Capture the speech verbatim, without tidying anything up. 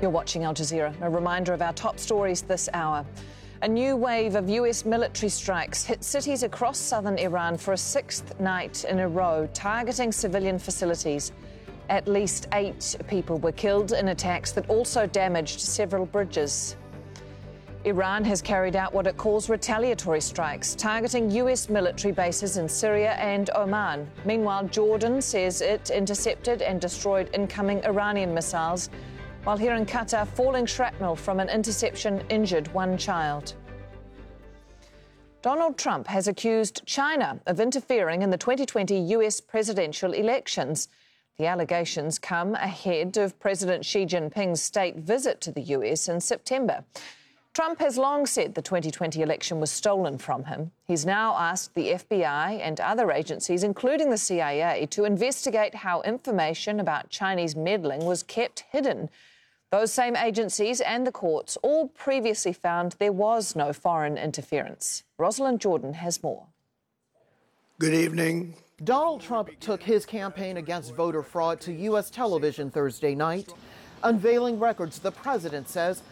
You're watching Al Jazeera. A reminder of our top stories this hour. A new wave of U S military strikes hit cities across southern Iran for a sixth night in a row, targeting civilian facilities. At least eight people were killed in attacks that also damaged several bridges. Iran has carried out what it calls retaliatory strikes, targeting U S military bases in Syria and Oman. Meanwhile, Jordan says it intercepted and destroyed incoming Iranian missiles, while here in Qatar, falling shrapnel from an interception injured one child. Donald Trump has accused China of interfering in the twenty twenty U S presidential elections. The allegations come ahead of President Xi Jinping's state visit to the U S in September. Trump has long said the twenty twenty election was stolen from him. He's now asked the F B I and other agencies, including the C I A, to investigate how information about Chinese meddling was kept hidden. Those same agencies and the courts all previously found there was no foreign interference. Rosalind Jordan has more. Good evening. Donald Trump took his campaign against voter fraud to U S television Thursday night, unveiling records the president says